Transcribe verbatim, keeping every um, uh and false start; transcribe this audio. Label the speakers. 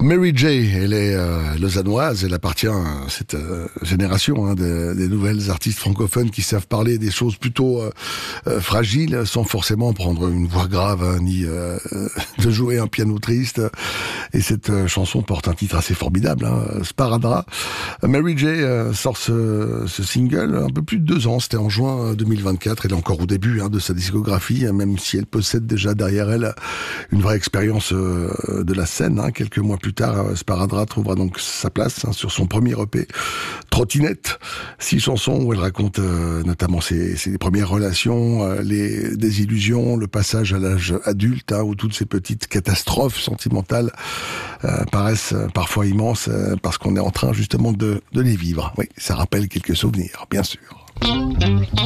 Speaker 1: Mary J, elle est euh, lausannoise, elle appartient à cette euh, génération hein, de, des nouvelles artistes francophones qui savent parler des choses plutôt euh, euh, fragiles, sans forcément prendre une voix grave, hein, ni euh, de jouer un piano triste. Et cette euh, chanson porte un titre assez formidable, hein, Sparadrap. Mary J euh, sort ce, ce single un peu plus de deux ans, c'était en juin deux mille vingt-quatre, elle est encore au début hein, de sa discographie, hein, même si elle possède déjà derrière elle une vraie expérience euh, de la scène, hein, quelques mois plus tard, Sparadrap trouvera donc sa place hein, sur son premier E P, Trottinette. Six chansons où elle raconte euh, notamment ses, ses premières relations, euh, les désillusions, le passage à l'âge adulte, hein, où toutes ces petites catastrophes sentimentales euh, paraissent euh, parfois immenses euh, parce qu'on est en train justement de, de les vivre. Oui, ça rappelle quelques souvenirs, bien sûr.